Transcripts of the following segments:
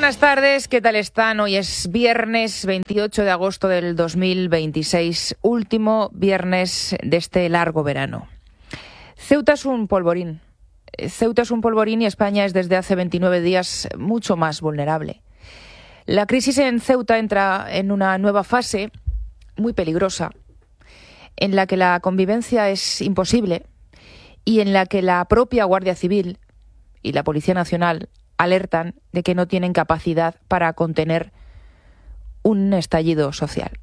buenas tardes, ¿qué tal están? Hoy es viernes 28 de agosto del 2026, último viernes de este largo verano. Ceuta es un polvorín. Ceuta es un polvorín y España es desde hace 29 días mucho más vulnerable. La crisis en Ceuta entra en una nueva fase muy peligrosa, en la que la convivencia es imposible y en la que la propia Guardia Civil y la Policía Nacional alertan de que no tienen capacidad para contener un estallido social.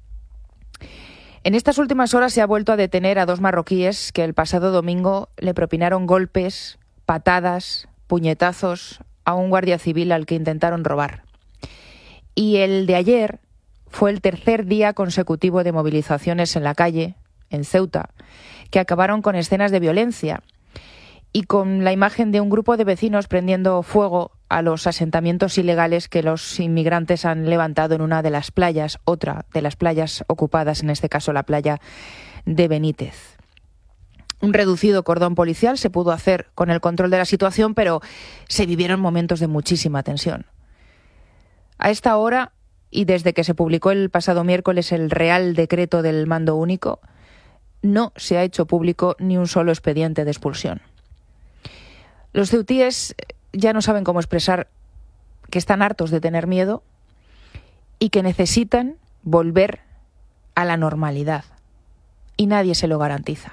En estas últimas horas se ha vuelto a detener a 2 marroquíes que el pasado domingo le propinaron golpes, patadas, puñetazos a un guardia civil al que intentaron robar. Y el de ayer fue el tercer día consecutivo de movilizaciones en la calle, en Ceuta, que acabaron con escenas de violencia y con la imagen de un grupo de vecinos prendiendo fuego a los asentamientos ilegales que los inmigrantes han levantado en una de las playas, otra de las playas ocupadas, en este caso la playa de Benítez. Un reducido cordón policial se pudo hacer con el control de la situación, pero se vivieron momentos de muchísima tensión. A esta hora, y desde que se publicó el pasado miércoles el Real Decreto del Mando Único, no se ha hecho público ni un solo expediente de expulsión. Los ceutíes ya no saben cómo expresar que están hartos de tener miedo y que necesitan volver a la normalidad. Y nadie se lo garantiza.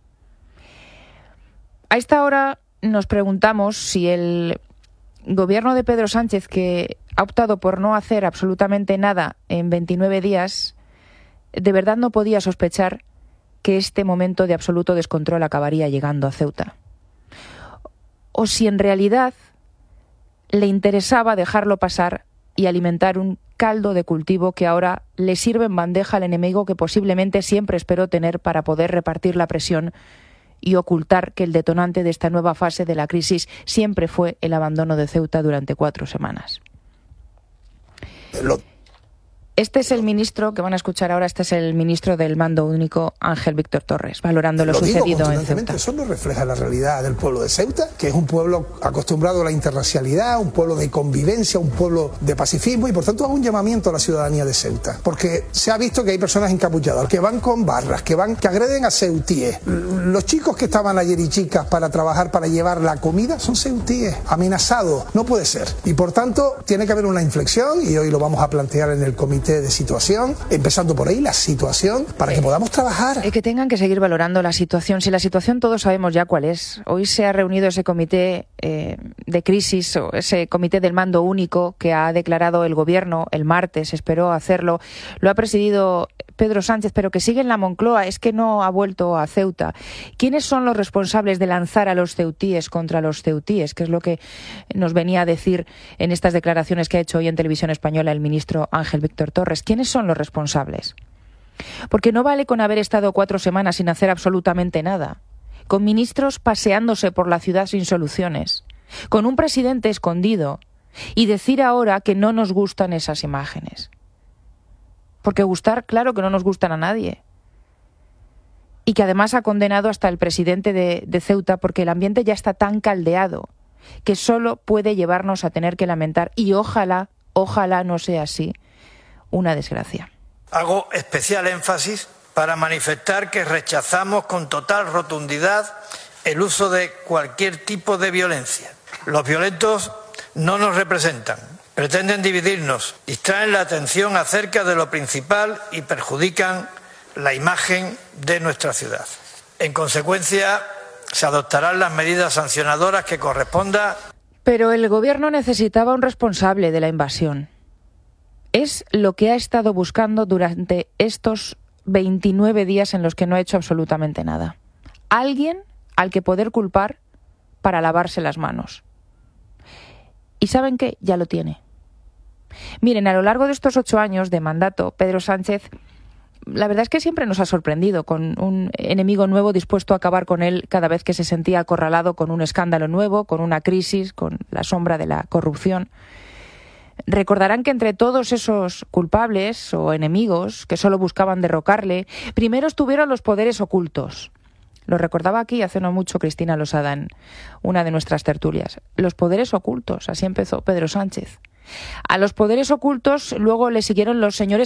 A esta hora nos preguntamos si el gobierno de Pedro Sánchez, que ha optado por no hacer absolutamente nada en 29 días, de verdad no podía sospechar que este momento de absoluto descontrol acabaría llegando a Ceuta. O si en realidad le interesaba dejarlo pasar y alimentar un caldo de cultivo que ahora le sirve en bandeja al enemigo que posiblemente siempre esperó tener para poder repartir la presión y ocultar que el detonante de esta nueva fase de la crisis siempre fue el abandono de Ceuta durante 4 semanas. Este es el ministro que van a escuchar ahora, este es el ministro del Mando Único, Ángel Víctor Torres, valorando lo sucedido en Ceuta. Eso no refleja la realidad del pueblo de Ceuta, que es un pueblo acostumbrado a la interracialidad, un pueblo de convivencia, un pueblo de pacifismo, y por tanto hago un llamamiento a la ciudadanía de Ceuta, porque se ha visto que hay personas encapuchadas, que van con barras, que agreden a ceutíes. Los chicos que estaban ayer y chicas para trabajar, para llevar la comida, son ceutíes, amenazados. No puede ser. Y por tanto tiene que haber una inflexión, y hoy lo vamos a plantear en el comité de situación, empezando por ahí la situación, para que podamos trabajar. Que tengan que seguir valorando la situación. Si la situación todos sabemos ya cuál es. Hoy se ha reunido ese comité de crisis, o ese comité del mando único que ha declarado el gobierno el martes, esperó hacerlo. Lo ha presidido Pedro Sánchez, pero que sigue en la Moncloa, es que no ha vuelto a Ceuta. ¿Quiénes son los responsables de lanzar a los ceutíes contra los ceutíes? Que es lo que nos venía a decir en estas declaraciones que ha hecho hoy en Televisión Española el ministro Ángel Víctor Torres. ¿Quiénes son los responsables? Porque no vale con haber estado 4 semanas sin hacer absolutamente nada, con ministros paseándose por la ciudad sin soluciones, con un presidente escondido, y decir ahora que no nos gustan esas imágenes. Porque gustar, claro que no nos gustan a nadie. Y que además ha condenado hasta el presidente de Ceuta, porque el ambiente ya está tan caldeado que solo puede llevarnos a tener que lamentar, y ojalá no sea así, una desgracia. Hago especial énfasis para manifestar que rechazamos con total rotundidad el uso de cualquier tipo de violencia. Los violentos no nos representan, pretenden dividirnos, distraen la atención acerca de lo principal y perjudican la imagen de nuestra ciudad. En consecuencia, se adoptarán las medidas sancionadoras que corresponda. Pero el gobierno necesitaba un responsable de la invasión. Es lo que ha estado buscando durante estos 29 días en los que no ha hecho absolutamente nada. Alguien al que poder culpar para lavarse las manos. ¿Y saben qué? Ya lo tiene. Miren, a lo largo de estos 8 años de mandato, Pedro Sánchez, la verdad es que siempre nos ha sorprendido con un enemigo nuevo dispuesto a acabar con él cada vez que se sentía acorralado con un escándalo nuevo, con una crisis, con la sombra de la corrupción. Recordarán que entre todos esos culpables o enemigos que solo buscaban derrocarle, primero estuvieron los poderes ocultos. Lo recordaba aquí hace no mucho Cristina Losada en una de nuestras tertulias. Los poderes ocultos, así empezó Pedro Sánchez. A los poderes ocultos luego le siguieron los señores